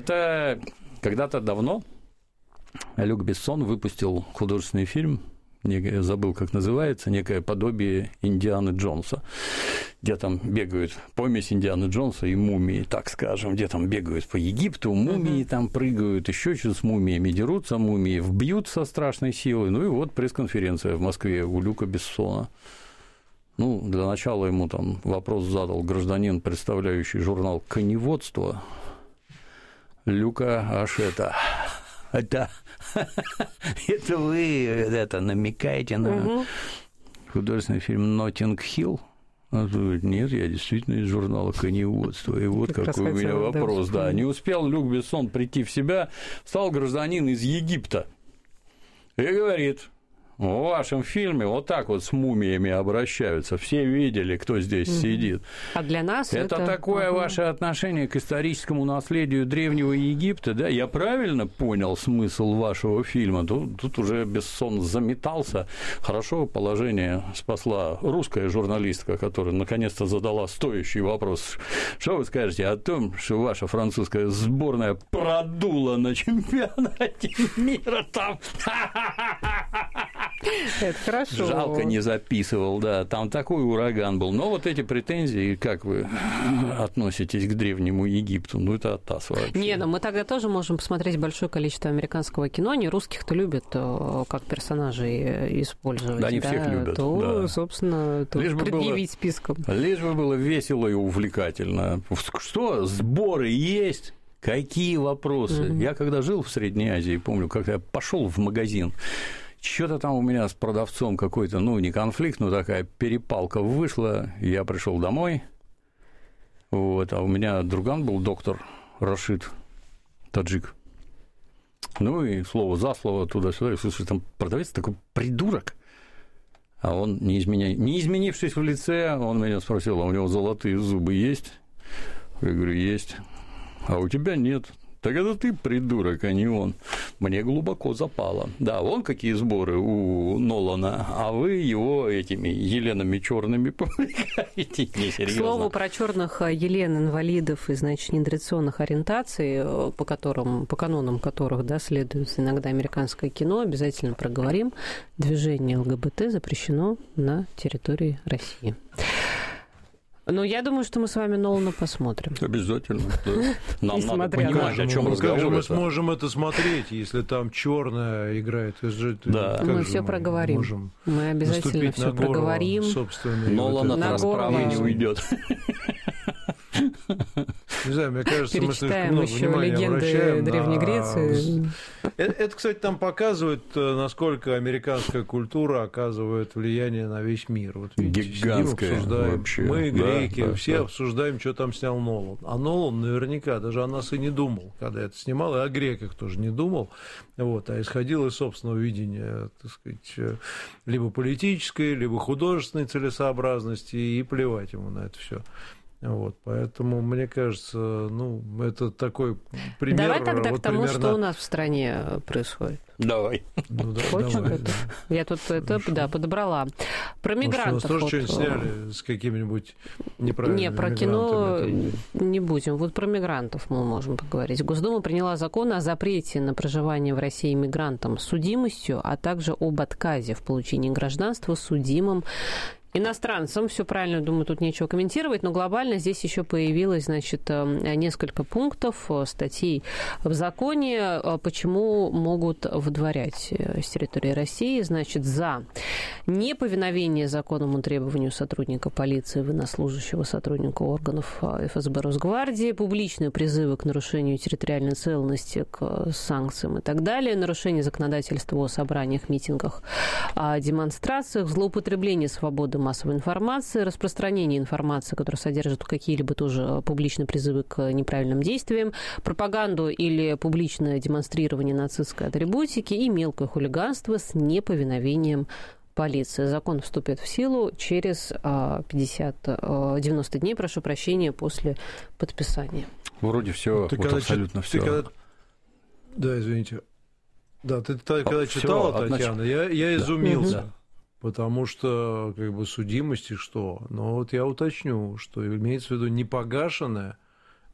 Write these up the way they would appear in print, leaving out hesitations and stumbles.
Это когда-то давно Люк Бессон выпустил художественный фильм, я забыл, как называется, некое подобие Индианы Джонса, где там бегают, помесь Индианы Джонса и мумии, так скажем, где там бегают по Египту, мумии там прыгают, еще что с мумиями дерутся, мумии вбьют со страшной силой. Ну и вот пресс-конференция в Москве у Люка Бессона. Ну, для начала ему там вопрос задал гражданин, представляющий журнал «Коневодство». Люка, аж это вы намекаете на художественный фильм «Ноттинг Хилл»? Он говорит, нет, я действительно из журнала «Коневодство». И вот какой у меня вопрос. Да, не успел Люк Бессон прийти в себя, стал гражданин из Египта и говорит: в вашем фильме вот так вот с мумиями обращаются. Все видели, кто здесь сидит. А для нас это такое ваше отношение к историческому наследию Древнего Египта, да? Я правильно понял смысл вашего фильма? Тут уже Бессон заметался. Хорошо положение спасла русская журналистка, которая наконец-то задала стоящий вопрос. Что вы скажете о том, что ваша французская сборная продула на чемпионате мира там? Это хорошо. Жалко, не записывал, да. Там такой ураган был. Но вот эти претензии, как вы относитесь к Древнему Египту? Ну, это оттас вообще. Не, но мы тогда тоже можем посмотреть большое количество американского кино. Не русских-то любят как персонажей использовать. Да, не всех любят. То, да. Собственно, то предъявить списком. Лишь бы было весело и увлекательно. Что, сборы есть? Какие вопросы? Я когда жил в Средней Азии, помню, когда я пошел в магазин, что-то там у меня с продавцом какой-то, ну, не конфликт, но такая перепалка вышла, я пришел домой, вот, а у меня друган был доктор Рашид, таджик. Ну, и слово за слово туда-сюда, и слушай, там продавец такой придурок, а он, не изменившись в лице, он меня спросил, а у него золотые зубы есть? Я говорю, есть. А у тебя нет. Так это ты придурок, а не он. Мне глубоко запало. Да, вон какие сборы у Нолана, а вы его этими Еленами черными повлекаете. К слову, про черных Елен, инвалидов и, значит, нетрадиционных ориентаций, по канонам которых, да, следует иногда американское кино, обязательно проговорим. Движение ЛГБТ запрещено на территории России. Но я думаю, что мы с вами Нолана посмотрим. Обязательно. Да. Нам надо понимать, о чем разговор. Как же мы сможем это смотреть, если там черная играет? Да. Мы все проговорим. Мы обязательно все проговорим. Нолан от расправы не уйдет. Не знаю, мне кажется, мы слишком много еще внимания легенды обращаем Древней Греции. Это, кстати, там показывает, насколько американская культура оказывает влияние на весь мир. Вот видите, гигантское вообще. Мы, греки, все обсуждаем, что там снял Нолан. А Нолан наверняка даже о нас и не думал, когда это снимал, и о греках тоже не думал, вот, а исходил из собственного видения, так сказать, либо политической, либо художественной целесообразности, и плевать ему на это все. Вот, поэтому, мне кажется, ну, это такой пример. Давай тогда вот к тому, примерно... что у нас в стране происходит. Давай. Ну, да, хочешь давай, это? Да. Я тут это, да, подобрала. Про мигрантов. Может, тоже что-нибудь сняли с какими-нибудь неправильными Не, про кино мигрантами? не будем. Вот про мигрантов мы можем поговорить. Госдума приняла закон о запрете на проживание в России мигрантам с судимостью, а также об отказе в получении гражданства судимым иностранцам. Все правильно, думаю, тут нечего комментировать, но глобально здесь еще появилось, значит, несколько пунктов, статей в законе, почему могут выдворять с территории России. Значит, за неповиновение законному требованию сотрудника полиции, военнослужащего, сотрудника органов ФСБ, Росгвардии, публичные призывы к нарушению территориальной целостности, к санкциям и так далее, нарушение законодательства о собраниях, митингах, демонстрациях, злоупотребление свободы массовой информации, распространение информации, которая содержит какие-либо тоже публичные призывы к неправильным действиям, пропаганду или публичное демонстрирование нацистской атрибутики и мелкое хулиганство с неповиновением полиции. Закон вступит в силу через 90 дней, прошу прощения, после подписания. Вроде все, вот абсолютно все. Да, извините. Да, ты когда читала, Татьяна, я изумился. Потому что, как бы, судимости что? Но вот я уточню, что имеется в виду не погашенное,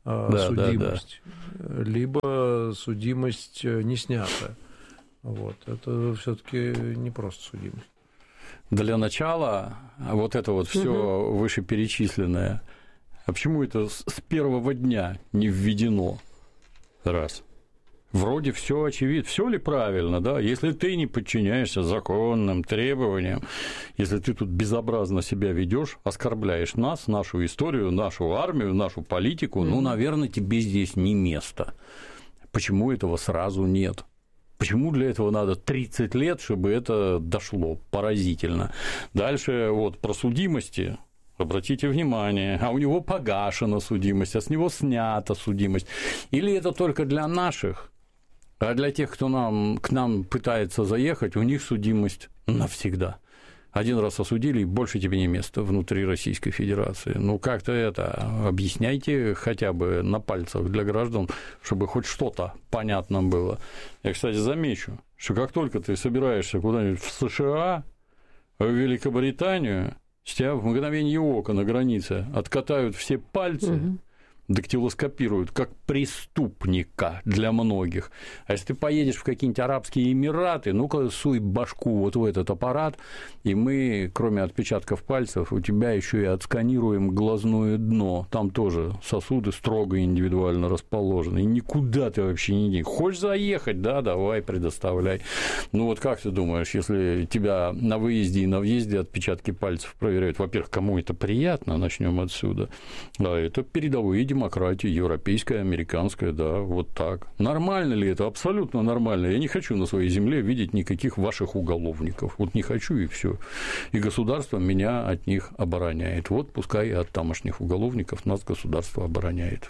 судимость, либо судимость не снята. Вот. Это все-таки не просто судимость. Для начала вот это вот все вышеперечисленное, а почему это с первого дня не введено? Раз. Вроде все очевидно, все ли правильно, да? Если ты не подчиняешься законным требованиям, если ты тут безобразно себя ведешь, оскорбляешь нас, нашу историю, нашу армию, нашу политику, ну, наверное, тебе здесь не место. Почему этого сразу нет? Почему для этого надо 30 лет, чтобы это дошло? Поразительно. Дальше вот про судимости. Обратите внимание, а у него погашена судимость, а с него снята судимость. Или это только для наших? А для тех, кто к нам пытается заехать, у них судимость навсегда. Один раз осудили, и больше тебе не место внутри Российской Федерации. Ну, как-то это объясняйте хотя бы на пальцах для граждан, чтобы хоть что-то понятно было. Я, кстати, замечу, что как только ты собираешься куда-нибудь в США, в Великобританию, с тебя в мгновение ока на границе откатают все пальцы, дактилоскопируют как преступника для многих. А если ты поедешь в какие-нибудь Арабские Эмираты, ну-ка суй башку вот в этот аппарат, и мы, кроме отпечатков пальцев, у тебя еще и отсканируем глазное дно. Там тоже сосуды строго индивидуально расположены. И никуда ты вообще не идешь. Хочешь заехать? Да, давай, предоставляй. Ну вот как ты думаешь, если тебя на выезде и на въезде отпечатки пальцев проверяют, во-первых, кому это приятно, начнем отсюда. Да, это передовые демократии, европейская, американская, да, вот так. Нормально ли это? Абсолютно нормально. Я не хочу на своей земле видеть никаких ваших уголовников. Вот не хочу, и все. И государство меня от них обороняет. Вот пускай от тамошних уголовников нас государство обороняет.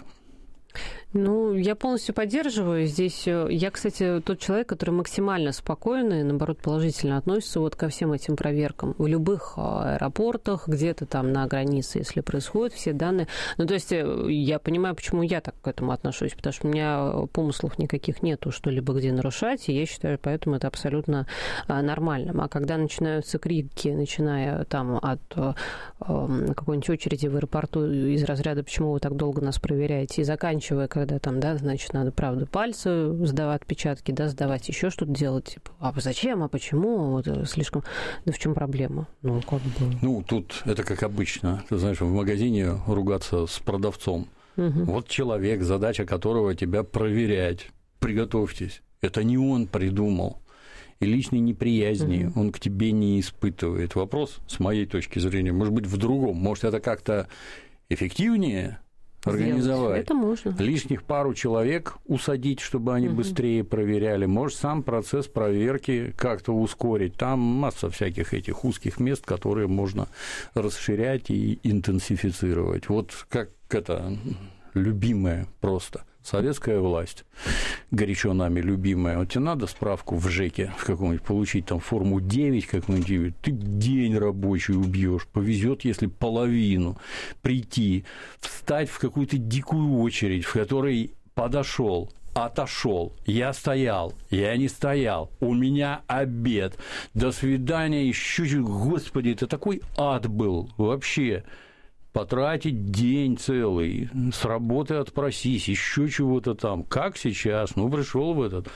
Ну, я полностью поддерживаю. Здесь я, кстати, тот человек, который максимально спокойно и, наоборот, положительно относится вот ко всем этим проверкам. В любых аэропортах, где-то там на границе, если происходят все данные. Ну, то есть я понимаю, почему я так к этому отношусь, потому что у меня помыслов никаких нету что-либо где нарушать, и я считаю, поэтому это абсолютно нормально. А когда начинаются крики, начиная там от какой-нибудь очереди в аэропорту из разряда «почему вы так долго нас проверяете?» и заканчивая, когда там, да, значит, надо, правда, пальцы сдавать, отпечатки, да, сдавать, еще что-то делать, типа, а зачем, а почему, вот слишком, да в чем проблема? Ну, как бы... Ну, тут это как обычно, ты знаешь, в магазине ругаться с продавцом. Вот человек, задача которого тебя проверять, приготовьтесь, это не он придумал. И личной неприязни он к тебе не испытывает. Вопрос, с моей точки зрения, может быть в другом, может, это как-то эффективнее организовать. Это можно. Лишних пару человек усадить, чтобы они быстрее проверяли. Может, сам процесс проверки как-то ускорить. Там масса всяких этих узких мест, которые можно расширять и интенсифицировать. Вот как это любимое просто. Советская власть, горячо нами любимая, вот тебе надо справку в ЖЭКе в каком-нибудь получить, там форму 9 какую-нибудь, ты день рабочий убьешь, повезет, если половину, прийти, встать в какую-то дикую очередь, в которой подошел, отошел, я стоял, я не стоял, у меня обед, до свидания, еще чуть, господи, это такой ад был вообще. Потратить день целый, с работы отпросись, еще чего-то там. Как сейчас? Ну, пришел в этот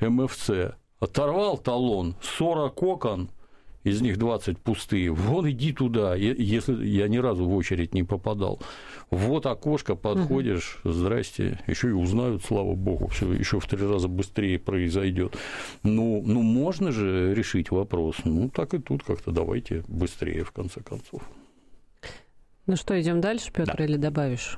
МФЦ, оторвал талон, 40 окон, из них 20 пустые. Вон иди туда, если я ни разу в очередь не попадал. Вот окошко, подходишь, здрасте, еще и узнают, слава богу, все еще в 3 раза быстрее произойдет. Ну, можно же решить вопрос. Ну, так и тут как-то давайте быстрее, в конце концов. Ну что, идем дальше, Петр, да. Или добавишь?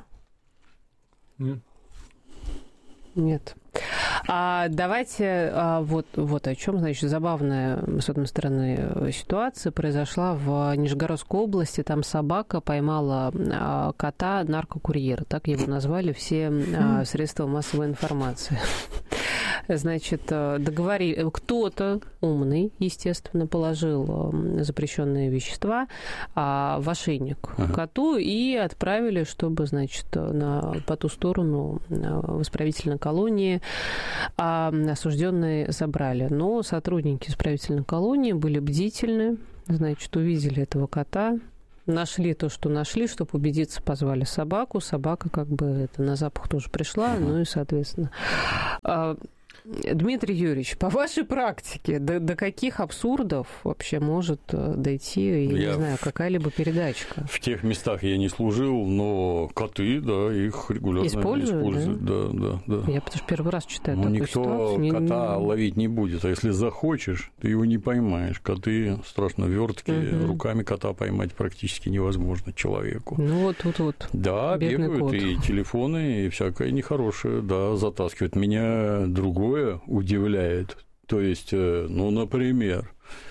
Нет. Давайте вот о чем, значит, забавная, с одной стороны, ситуация произошла в Нижегородской области. Там собака поймала кота наркокурьера, так его назвали все средства массовой информации. Значит, кто-то умный, естественно, положил запрещенные вещества в ошейник коту и отправили, чтобы, значит, по ту сторону в исправительной колонии осужденные забрали. Но сотрудники исправительной колонии были бдительны, значит, увидели этого кота, Нашли то, что нашли, чтобы убедиться, позвали собаку. Собака как бы это на запах тоже пришла, ну и, соответственно... Дмитрий Юрьевич, по вашей практике, до каких абсурдов вообще может дойти, не знаю, какая-либо передачка? В тех местах я не служил, но коты, да, их регулярно используют. Да. Я потому что первый раз читаю такую никто ситуацию. Кота ловить не будет, а если захочешь, ты его не поймаешь. Коты страшно верткие, руками кота поймать практически невозможно человеку. Ну вот тут. Да, бегают кот. И телефоны, и всякое нехорошее, да, затаскивают. Меня другое удивляет. То есть, ну, например,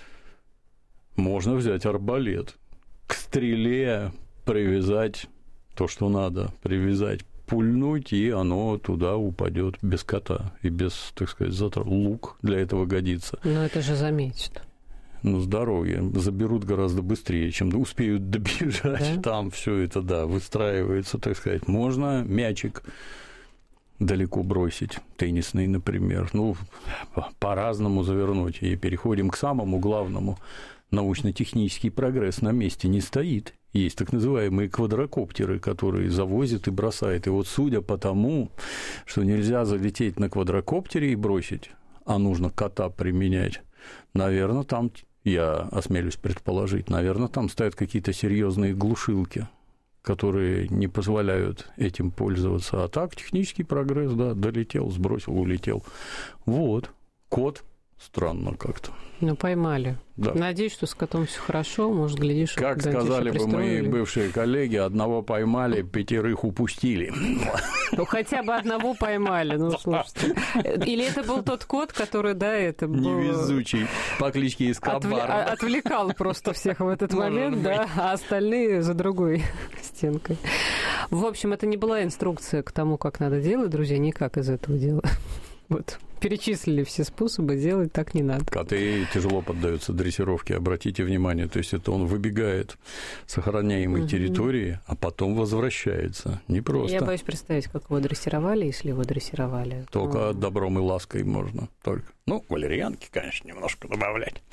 можно взять арбалет, к стреле привязать то, что надо, привязать, пульнуть, и оно туда упадет без кота и без, так сказать, затрат. Лук для этого годится. Но это же заметит. Ну, здоровье заберут гораздо быстрее, чем успеют добежать. Да? Там все это, да, выстраивается, так сказать. Можно мячик далеко бросить, теннисный, например, ну, по-разному завернуть. И переходим к самому главному. Научно-технический прогресс на месте не стоит. Есть так называемые квадрокоптеры, которые завозят и бросают. И вот судя по тому, что нельзя залететь на квадрокоптере и бросить, а нужно кота применять, наверное, там, я осмелюсь предположить, наверное, там стоят какие-то серьезные глушилки, которые не позволяют этим пользоваться. А так, технический прогресс, да, долетел, сбросил, улетел. Вот. Кот странно как-то. Ну, поймали. Да. Надеюсь, что с котом все хорошо, может, глядишь... Как сказали бы мои бывшие коллеги, одного поймали, 5 упустили. Ну, хотя бы одного поймали, ну, слушайте. Или это был тот кот, который, да, это был... Невезучий, по кличке Эскобар. Отвлекал просто всех в этот момент, да, а остальные за другой стенкой. В общем, это не была инструкция к тому, как надо делать, друзья, никак из этого дела. Вот. Перечислили все способы, делать так не надо. Коты тяжело поддаются дрессировке, обратите внимание. То есть это он выбегает с охраняемой территории, а потом возвращается. Непросто. Я боюсь представить, как его дрессировали, если его дрессировали. Только добром и лаской можно. Только. Ну, валерьянки, конечно, немножко добавлять.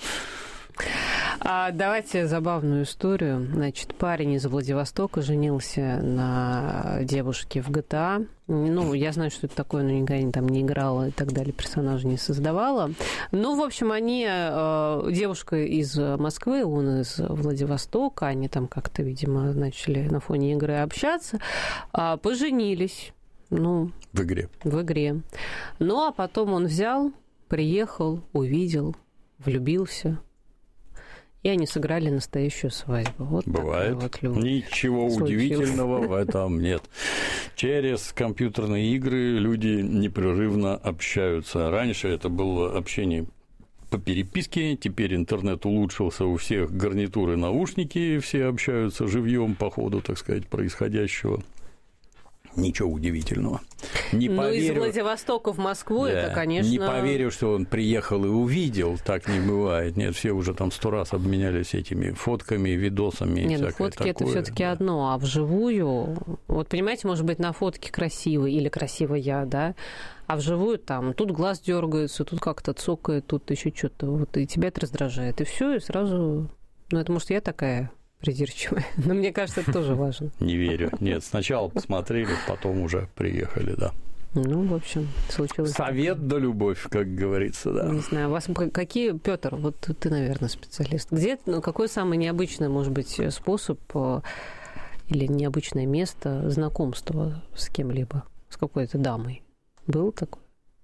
Давайте забавную историю. Значит, парень из Владивостока женился на девушке в GTA. Ну, я знаю, что это такое, но никогда там не играла и так далее, персонажа не создавала. Ну, в общем, они, девушка из Москвы, он из Владивостока, они там как-то, видимо, начали на фоне игры общаться, поженились. Ну, в игре. В игре. Ну, а потом он взял, приехал, увидел, влюбился. И они сыграли настоящую свадьбу. Вот бывает. Вот ничего удивительного в этом нет. Через компьютерные игры люди непрерывно общаются. Раньше это было общение по переписке, теперь интернет улучшился, у всех гарнитуры, наушники, все общаются живьем по ходу, так сказать, происходящего. Ничего удивительного. Не поверю, из Владивостока в Москву, да, это, конечно... Не поверю, что он приехал и увидел, так не бывает. Нет, все уже там 100 раз обменялись этими фотками, видосами. Нет, ну фотки такое, это все-таки да. Одно, а вживую... Вот, понимаете, может быть, на фотке красивый или красивая, да, а вживую там, тут глаз дергается, тут как-то цокает, тут еще что-то, вот, и тебя это раздражает. И все, и сразу... Ну, это, может, я такая... придирчивая. Но мне кажется, это тоже важно. Не верю. Нет, сначала посмотрели, потом уже приехали, да. Ну, в общем, случилось. Совет да любовь, как говорится, да. Не знаю, у вас какие, Петр, вот ты, наверное, специалист. Где, ну, какой самый необычный, может быть, способ или необычное место знакомства с кем-либо, с какой-то дамой? Был такой?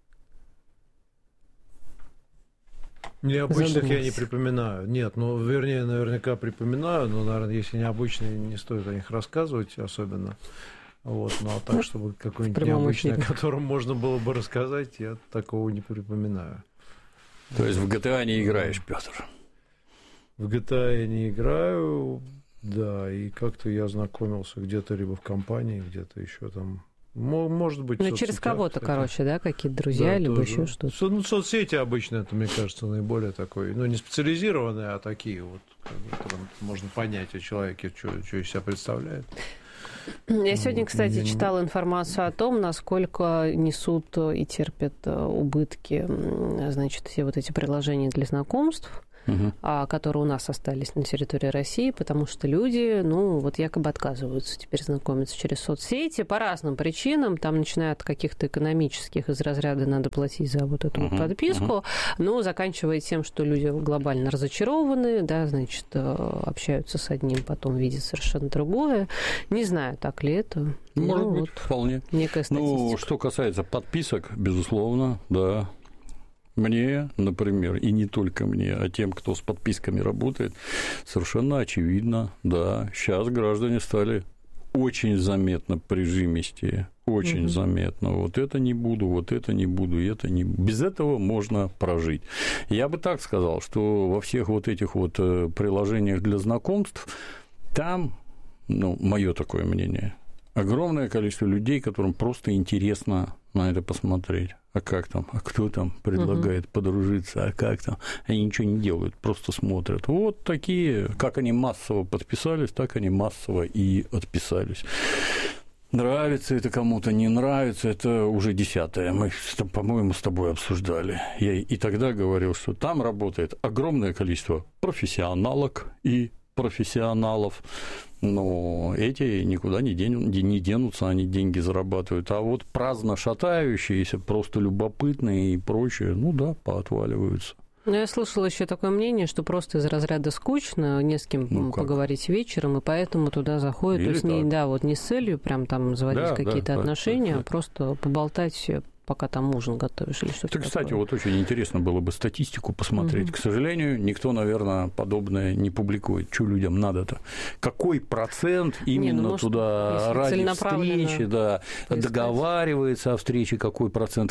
Необычных я не припоминаю. Нет, ну, вернее, наверняка припоминаю, но, наверное, если необычные, не стоит о них рассказывать особенно. Вот, ну, а так, чтобы какое-нибудь необычное, о котором можно было бы рассказать, я такого не припоминаю. То есть в GTA не играешь, Петр? В GTA я не играю, да, и как-то я знакомился где-то либо в компании, где-то еще там. Может быть, ну, через кого-то, короче, да, какие-то друзья, да, либо тоже. Еще что-то. Ну, соцсети обычно, это, мне кажется, наиболее такой, ну, не специализированные, а такие вот, которым можно понять о человеке, что из себя представляет. Я сегодня, кстати, читала информацию о том, насколько несут и терпят убытки, значит, все вот эти приложения для знакомств. которые у нас остались на территории России, потому что люди, якобы отказываются теперь знакомиться через соцсети по разным причинам, там начиная от каких-то экономических, из разряда надо платить за вот эту подписку, но заканчивая тем, что люди глобально разочарованы, да, значит, общаются с одним, потом видят совершенно другое. Не знаю, так ли это. Может быть, вполне. Некая статистика. Что касается подписок, безусловно, да. Мне, например, и не только мне, а тем, кто с подписками работает, совершенно очевидно, да, сейчас граждане стали очень заметно прижимистее, очень заметно. Вот это не буду, вот это не буду, это не буду. Без этого можно прожить. Я бы так сказал, что во всех вот этих вот приложениях для знакомств, там, мое такое мнение, огромное количество людей, которым просто интересно на это посмотреть. А как там? А кто там предлагает подружиться? А как там? Они ничего не делают, просто смотрят. Вот такие, как они массово подписались, так они массово и отписались. Нравится это кому-то, не нравится, это уже 10-е. Мы, по-моему, с тобой обсуждали. Я и тогда говорил, что там работает огромное количество профессионалок и профессионалов, но эти никуда не денутся, они деньги зарабатывают. А вот праздно шатающиеся, просто любопытные и прочее, поотваливаются. Я слышала еще такое мнение, что просто из разряда скучно, не с кем поговорить вечером, и поэтому туда заходят. Или то есть не с целью прям там заводить какие-то отношения, а просто поболтать, пока там ужин готовишь или что-то такое. Кстати, вот очень интересно было бы статистику посмотреть. К сожалению, никто, наверное, подобное не публикует. Что людям надо-то? Какой процент именно туда ради встречи, договаривается о встрече, какой процент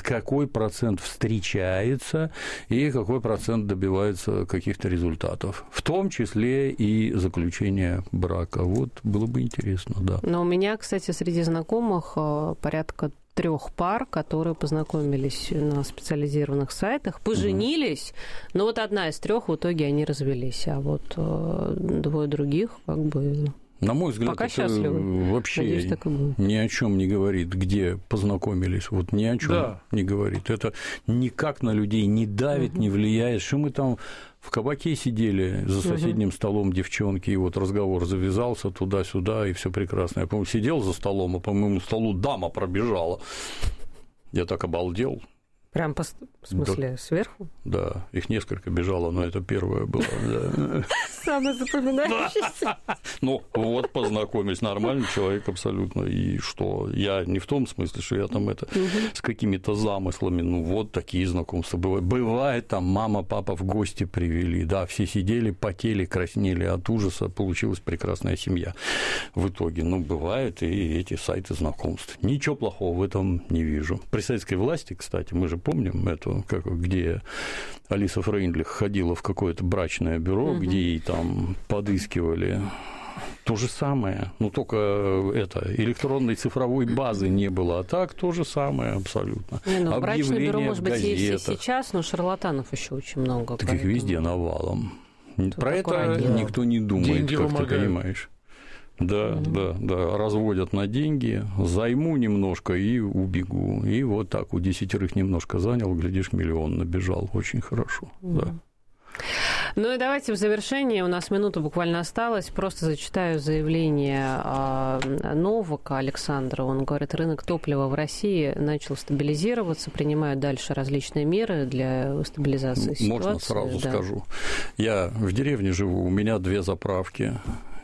встречается и какой процент добивается каких-то результатов, в том числе и заключения брака. Вот было бы интересно, да. Но у меня, кстати, среди знакомых порядка 3 пар, которые познакомились на специализированных сайтах, поженились, но вот одна из 3 в итоге они развелись, а вот 2 других на мой взгляд, пока это счастливы. вообще Надеюсь, ни о чем не говорит, где познакомились. Вот ни о чем не говорит. Это никак на людей не давит, не влияет. Что мы там в кабаке сидели за соседним столом девчонки, и вот разговор завязался туда-сюда, и все прекрасно. Я, по-моему, сидел за столом, а по моему столу дама пробежала. Я так обалдел. Прям в смысле, сверху? Да, их несколько бежало, но это первое было. Самое запоминающееся. Вот познакомились, нормальный человек абсолютно. И что? Я не в том смысле, что я там с какими-то замыслами, вот такие знакомства бывают. Бывает, там мама, папа в гости привели, да, все сидели, потели, краснели от ужаса, получилась прекрасная семья в итоге. Бывают и эти сайты знакомств. Ничего плохого в этом не вижу. При советской власти, кстати, мы же помним эту, где Алиса Фрейндлих ходила в какое-то брачное бюро, где ей там подыскивали то же самое, только электронной цифровой базы не было, а так то же самое абсолютно. Брачное бюро, может быть, есть и сейчас, но шарлатанов еще очень много. Так их везде навалом. Про это никто не думает, как ты понимаешь. Да, разводят на деньги, займу немножко и убегу. И вот так у 10 немножко занял, глядишь, 1 миллион набежал. Очень хорошо, да. И давайте в завершение, у нас минута буквально осталась, просто зачитаю заявление Новака Александра. Он говорит, рынок топлива в России начал стабилизироваться, принимают дальше различные меры для стабилизации ситуации. Можно сразу скажу. Я в деревне живу, у меня 2 заправки.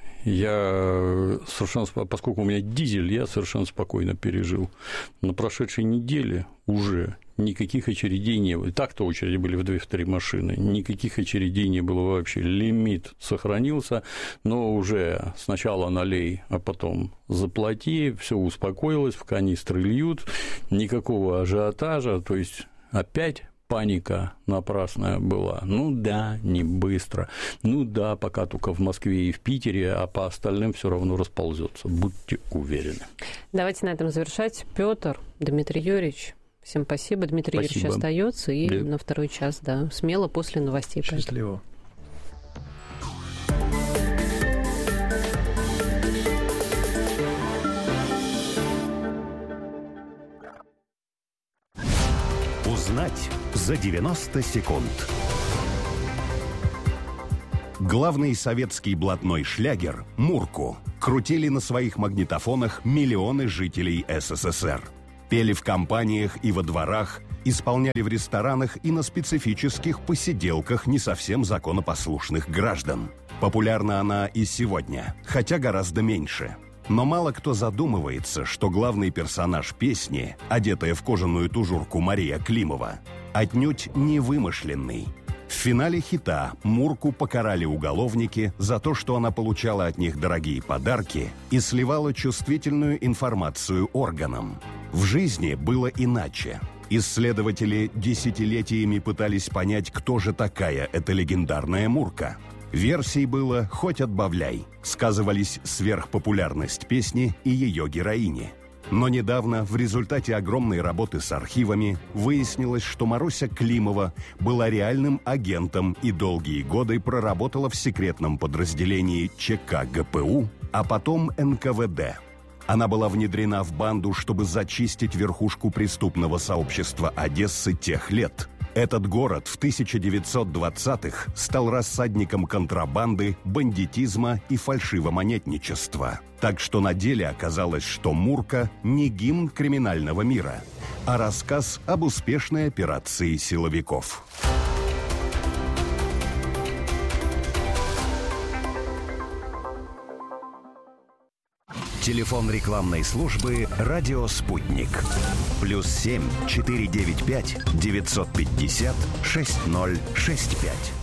Я совершенно, поскольку у меня дизель, я совершенно спокойно пережил. На прошедшей неделе уже никаких очередей не было. Так-то очереди были в 2-3 машины. Никаких очередей не было вообще. Лимит сохранился, но уже сначала налей, а потом заплати. Все успокоилось, в канистры льют. Никакого ажиотажа. То есть опять паника напрасная была. Не быстро. Пока только в Москве и в Питере, а по остальным все равно расползется. Будьте уверены. Давайте на этом завершать. Петр, Дмитрий Юрьевич, всем спасибо. Дмитрий Юрьевич остается и на второй час, смело после новостей. Счастливо. Узнать за 90 секунд. Главный советский блатной шлягер «Мурку» крутили на своих магнитофонах миллионы жителей СССР. Пели в компаниях и во дворах, исполняли в ресторанах и на специфических посиделках не совсем законопослушных граждан. Популярна она и сегодня, хотя гораздо меньше. Но мало кто задумывается, что главный персонаж песни, одетая в кожаную тужурку Мария Климова, отнюдь не вымышленный. В финале хита Мурку покарали уголовники за то, что она получала от них дорогие подарки и сливала чувствительную информацию органам. В жизни было иначе. Исследователи десятилетиями пытались понять, кто же такая эта легендарная Мурка. Версий было хоть отбавляй. Сказывались сверхпопулярность песни и ее героини. Но недавно, в результате огромной работы с архивами, выяснилось, что Маруся Климова была реальным агентом и долгие годы проработала в секретном подразделении ЧК ГПУ, а потом НКВД. Она была внедрена в банду, чтобы зачистить верхушку преступного сообщества Одессы тех лет. Этот город в 1920-х стал рассадником контрабанды, бандитизма и фальшивомонетничества. Так что на деле оказалось, что Мурка не гимн криминального мира, а рассказ об успешной операции силовиков. Телефон рекламной службы «Радио Спутник». +7 495 950 6065.